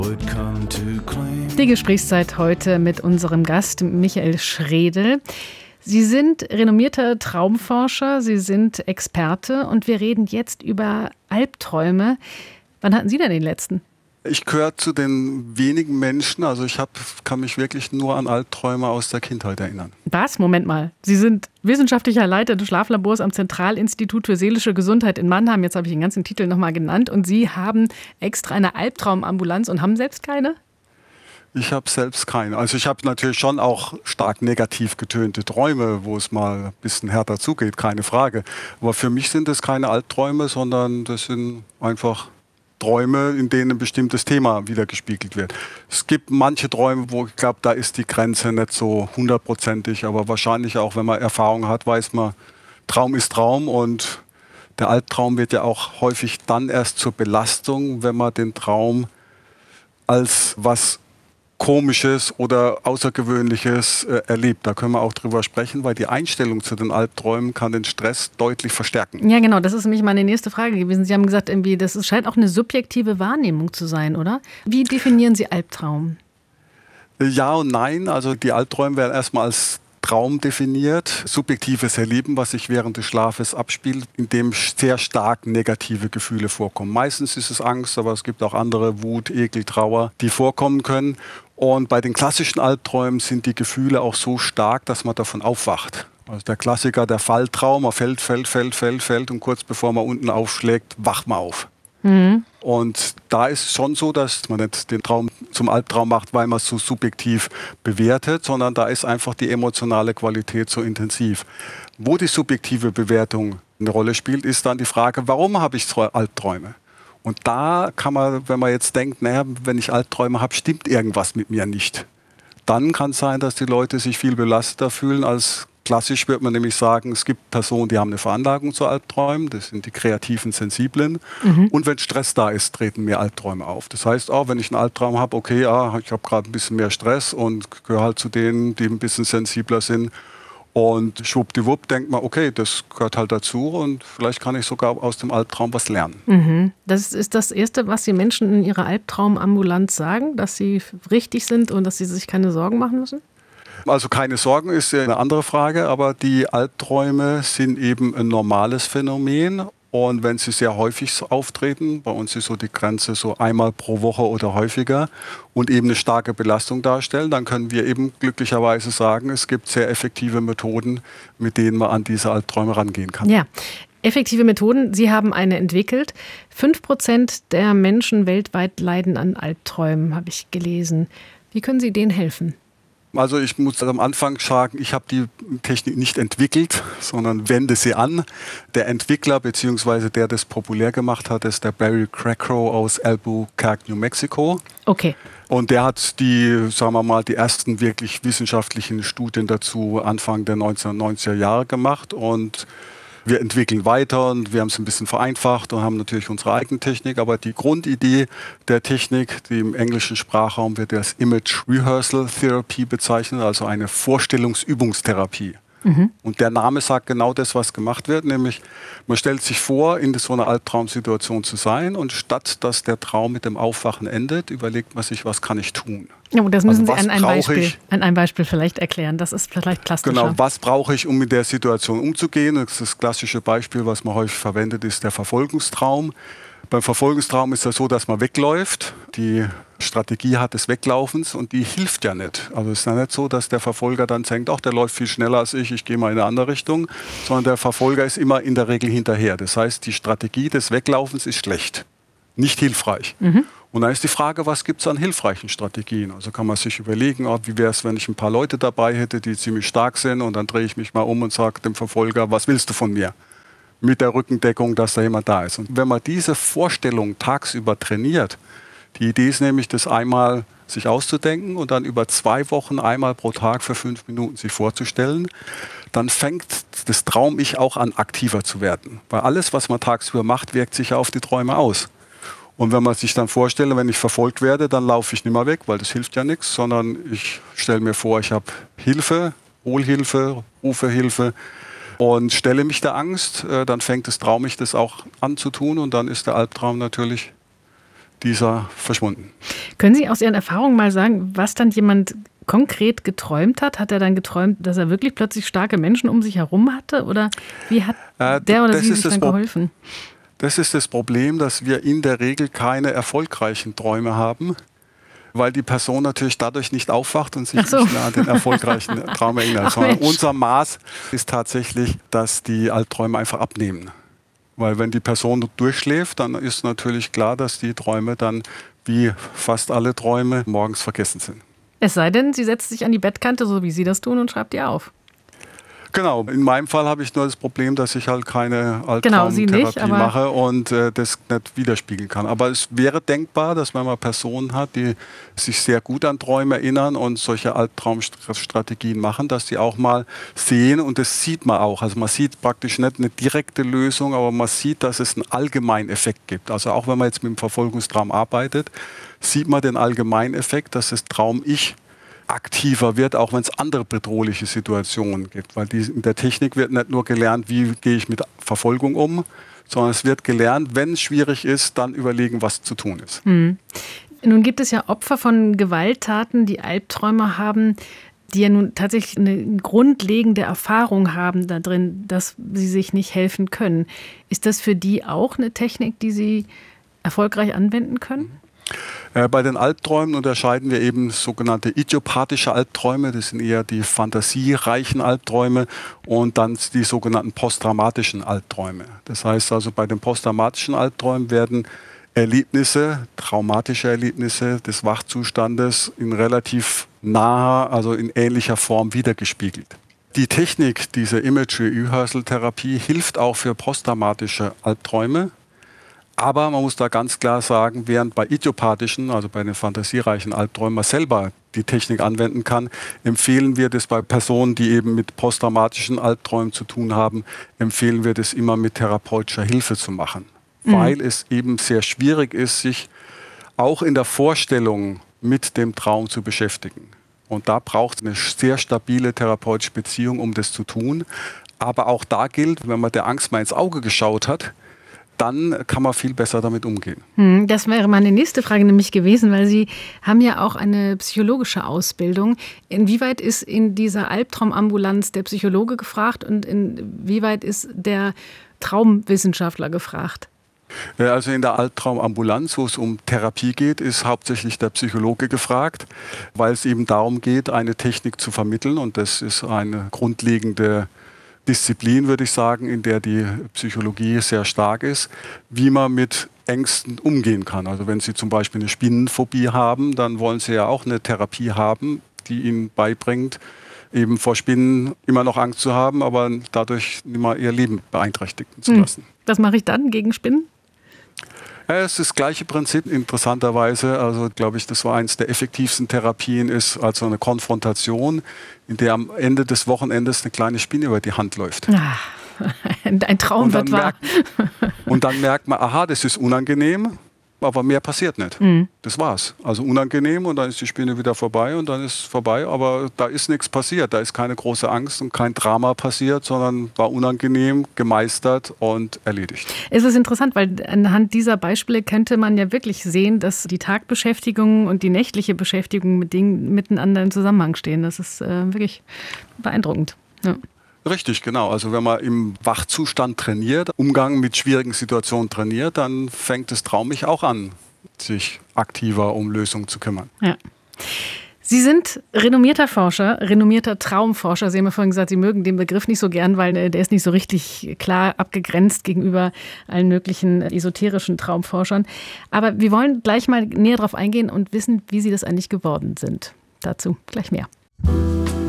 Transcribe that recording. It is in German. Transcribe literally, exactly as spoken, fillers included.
Die Gesprächszeit heute mit unserem Gast Michael Schredel. Sie sind renommierter Traumforscher, Sie sind Experte und wir reden jetzt über Albträume. Wann hatten Sie denn den letzten? Ich gehöre zu den wenigen Menschen, also ich hab, kann mich wirklich nur an Albträume aus der Kindheit erinnern. Was? Moment mal. Sie sind wissenschaftlicher Leiter des Schlaflabors am Zentralinstitut für seelische Gesundheit in Mannheim. Jetzt habe ich den ganzen Titel nochmal genannt. Und Sie haben extra eine Albtraumambulanz und haben selbst keine? Ich habe selbst keine. Also ich habe natürlich schon auch stark negativ getönte Träume, wo es mal ein bisschen härter zugeht, keine Frage. Aber für mich sind das keine Albträume, sondern das sind einfach Träume, in denen ein bestimmtes Thema wiedergespiegelt wird. Es gibt manche Träume, wo ich glaube, da ist die Grenze nicht so hundertprozentig, aber wahrscheinlich auch, wenn man Erfahrung hat, weiß man, Traum ist Traum und der Albtraum wird ja auch häufig dann erst zur Belastung, wenn man den Traum als was Komisches oder Außergewöhnliches äh, erlebt. Da können wir auch drüber sprechen, weil die Einstellung zu den Albträumen kann den Stress deutlich verstärken. Ja, genau. Das ist nämlich meine nächste Frage gewesen. Sie haben gesagt, irgendwie, das ist, scheint auch eine subjektive Wahrnehmung zu sein, oder? Wie definieren Sie Albtraum? Ja und nein. Also die Albträume werden erstmal als Traum definiert, subjektives Erleben, was sich während des Schlafes abspielt, in dem sehr stark negative Gefühle vorkommen. Meistens ist es Angst, aber es gibt auch andere, Wut, Ekel, Trauer, die vorkommen können. Und bei den klassischen Albträumen sind die Gefühle auch so stark, dass man davon aufwacht. Also der Klassiker, der Falltraum, man fällt, fällt, fällt, fällt, fällt und kurz bevor man unten aufschlägt, wacht man auf. Mhm. Und da ist es schon so, dass man nicht den Traum zum Albtraum macht, weil man es so subjektiv bewertet, sondern da ist einfach die emotionale Qualität so intensiv. Wo die subjektive Bewertung eine Rolle spielt, ist dann die Frage, warum habe ich so Albträume? Und da kann man, wenn man jetzt denkt, naja, wenn ich Albträume habe, stimmt irgendwas mit mir nicht. Dann kann es sein, dass die Leute sich viel belasteter fühlen als klassisch, würde man nämlich sagen, es gibt Personen, die haben eine Veranlagung zu Albträumen, das sind die kreativen, sensiblen. Mhm. Und wenn Stress da ist, treten mehr Albträume auf. Das heißt auch, wenn ich einen Albtraum habe, okay, ja, ich habe gerade ein bisschen mehr Stress und gehöre halt zu denen, die ein bisschen sensibler sind. Und schwuppdiwupp denkt man, okay, das gehört halt dazu und vielleicht kann ich sogar aus dem Albtraum was lernen. Mhm. Das ist das Erste, was die Menschen in ihrer Albtraumambulanz sagen, dass sie richtig sind und dass sie sich keine Sorgen machen müssen? Also keine Sorgen ist eine andere Frage, aber die Albträume sind eben ein normales Phänomen. Und wenn sie sehr häufig auftreten, bei uns ist so die Grenze so einmal pro Woche oder häufiger und eben eine starke Belastung darstellen, dann können wir eben glücklicherweise sagen, es gibt sehr effektive Methoden, mit denen man an diese Albträume rangehen kann. Ja, effektive Methoden. Sie haben eine entwickelt. Fünf Prozent der Menschen weltweit leiden an Albträumen, habe ich gelesen. Wie können Sie denen helfen? Also ich muss am Anfang sagen, ich habe die Technik nicht entwickelt, sondern wende sie an. Der Entwickler bzw. der das populär gemacht hat, ist der Barry Krakow aus Albuquerque, New Mexico. Okay. Und der hat die, sagen wir mal, die ersten wirklich wissenschaftlichen Studien dazu Anfang der neunzehnhundertneunziger Jahre gemacht und wir entwickeln weiter und wir haben es ein bisschen vereinfacht und haben natürlich unsere eigene Technik. Aber die Grundidee der Technik, die im englischen Sprachraum wird als Image Rehearsal Therapy bezeichnet, also eine Vorstellungsübungstherapie. Mhm. Und der Name sagt genau das, was gemacht wird, nämlich man stellt sich vor, in so einer Albtraumsituation zu sein und statt, dass der Traum mit dem Aufwachen endet, überlegt man sich, was kann ich tun? Ja, und das müssen also, Sie an einem Beispiel, an einem Beispiel vielleicht erklären. Das ist vielleicht plastischer. Genau, was brauche ich, um mit der Situation umzugehen? Das, das klassische Beispiel, was man häufig verwendet, ist der Verfolgungstraum. Beim Verfolgungstraum ist es so, dass man wegläuft. Die Strategie hat des Weglaufens und die hilft ja nicht. Also es ist ja nicht so, dass der Verfolger dann denkt, ach, der läuft viel schneller als ich, ich gehe mal in eine andere Richtung, sondern der Verfolger ist immer in der Regel hinterher. Das heißt, die Strategie des Weglaufens ist schlecht, nicht hilfreich. Mhm. Und dann ist die Frage, was gibt es an hilfreichen Strategien? Also kann man sich überlegen, oh, wie wäre es, wenn ich ein paar Leute dabei hätte, die ziemlich stark sind und dann drehe ich mich mal um und sage dem Verfolger, was willst du von mir? Mit der Rückendeckung, dass da jemand da ist. Und wenn man diese Vorstellung tagsüber trainiert, die Idee ist nämlich, das einmal sich auszudenken und dann über zwei Wochen einmal pro Tag für fünf Minuten sich vorzustellen, dann fängt das Traum-Ich auch an, aktiver zu werden. Weil alles, was man tagsüber macht, wirkt sich auf die Träume aus. Und wenn man sich dann vorstellt, wenn ich verfolgt werde, dann laufe ich nicht mehr weg, weil das hilft ja nichts, sondern ich stelle mir vor, ich habe Hilfe, hol Hilfe, rufe Hilfe und stelle mich der Angst, dann fängt das Traum-Ich das auch an zu tun und dann ist der Albtraum natürlich dieser verschwunden. Können Sie aus Ihren Erfahrungen mal sagen, was dann jemand konkret geträumt hat? Hat er dann geträumt, dass er wirklich plötzlich starke Menschen um sich herum hatte? Oder wie hat äh, der oder sie sich dann geholfen? Das ist das Problem, dass wir in der Regel keine erfolgreichen Träume haben, weil die Person natürlich dadurch nicht aufwacht und sich so. nicht mehr an den erfolgreichen Traum erinnert. Ach, sondern unser Maß ist tatsächlich, dass die Albträume einfach abnehmen. Weil wenn die Person durchschläft, dann ist natürlich klar, dass die Träume dann, wie fast alle Träume, morgens vergessen sind. Es sei denn, sie setzt sich an die Bettkante, so wie Sie das tun, und schreibt die auf. Genau, in meinem Fall habe ich nur das Problem, dass ich halt keine Albtraumtherapie genau, mache und äh, das nicht widerspiegeln kann. Aber es wäre denkbar, dass wenn man Personen hat, die sich sehr gut an Träume erinnern und solche Albtraumstrategien machen, dass die auch mal sehen, und das sieht man auch. Also man sieht praktisch nicht eine direkte Lösung, aber man sieht, dass es einen allgemeinen Effekt gibt. Also auch wenn man jetzt mit dem Verfolgungstraum arbeitet, sieht man den allgemeinen Effekt, dass das Traum-Ich aktiver wird, auch wenn es andere bedrohliche Situationen gibt. Weil die, in der Technik wird nicht nur gelernt, wie gehe ich mit Verfolgung um, sondern es wird gelernt, wenn es schwierig ist, dann überlegen, was zu tun ist. Hm. Nun gibt es ja Opfer von Gewalttaten, die Albträume haben, die ja nun tatsächlich eine grundlegende Erfahrung haben da drin, dass sie sich nicht helfen können. Ist das für die auch eine Technik, die sie erfolgreich anwenden können? Bei den Albträumen unterscheiden wir eben sogenannte idiopathische Albträume, das sind eher die fantasiereichen Albträume, und dann die sogenannten posttraumatischen Albträume. Das heißt also, bei den posttraumatischen Albträumen werden Erlebnisse, traumatische Erlebnisse des Wachzustandes in relativ naher, also in ähnlicher Form wiedergespiegelt. Die Technik, diese Imagery Rehearsal Therapie, hilft auch für posttraumatische Albträume. Aber man muss da ganz klar sagen, während bei idiopathischen, also bei den fantasiereichen Albträumen, man selber die Technik anwenden kann, empfehlen wir das bei Personen, die eben mit posttraumatischen Albträumen zu tun haben, empfehlen wir das immer mit therapeutischer Hilfe zu machen. Mhm. Weil es eben sehr schwierig ist, sich auch in der Vorstellung mit dem Traum zu beschäftigen. Und da braucht es eine sehr stabile therapeutische Beziehung, um das zu tun. Aber auch da gilt, wenn man der Angst mal ins Auge geschaut hat, dann kann man viel besser damit umgehen. Das wäre meine nächste Frage nämlich gewesen, weil Sie haben ja auch eine psychologische Ausbildung. Inwieweit ist in dieser Albtraumambulanz der Psychologe gefragt und inwieweit ist der Traumwissenschaftler gefragt? Also in der Albtraumambulanz, wo es um Therapie geht, ist hauptsächlich der Psychologe gefragt, weil es eben darum geht, eine Technik zu vermitteln, und das ist eine grundlegende Disziplin, würde ich sagen, in der die Psychologie sehr stark ist, wie man mit Ängsten umgehen kann. Also wenn Sie zum Beispiel eine Spinnenphobie haben, dann wollen Sie ja auch eine Therapie haben, die Ihnen beibringt, eben vor Spinnen immer noch Angst zu haben, aber dadurch nicht mal Ihr Leben beeinträchtigen zu lassen. Was mache ich dann gegen Spinnen? Es ist das gleiche Prinzip, interessanterweise. Also glaube ich, das war eines der effektivsten Therapien, ist also eine Konfrontation, in der am Ende des Wochenendes eine kleine Spinne über die Hand läuft. Ach, ein Traum wird wahr. Und dann merkt man, aha, das ist unangenehm, aber mehr passiert nicht. Mhm. Das war's. Also unangenehm, und dann ist die Spinne wieder vorbei und dann ist es vorbei, aber da ist nichts passiert. Da ist keine große Angst und kein Drama passiert, sondern war unangenehm, gemeistert und erledigt. Es ist interessant, weil anhand dieser Beispiele könnte man ja wirklich sehen, dass die Tagbeschäftigung und die nächtliche Beschäftigung mit Dingen miteinander im Zusammenhang stehen. Das ist äh, wirklich beeindruckend. Ja. Richtig, genau. Also wenn man im Wachzustand trainiert, Umgang mit schwierigen Situationen trainiert, dann fängt das Traum-Ich auch an, sich aktiver um Lösungen zu kümmern. Ja. Sie sind renommierter Forscher, renommierter Traumforscher. Sie haben ja vorhin gesagt, Sie mögen den Begriff nicht so gern, weil der ist nicht so richtig klar abgegrenzt gegenüber allen möglichen esoterischen Traumforschern. Aber wir wollen gleich mal näher darauf eingehen und wissen, wie Sie das eigentlich geworden sind. Dazu gleich mehr.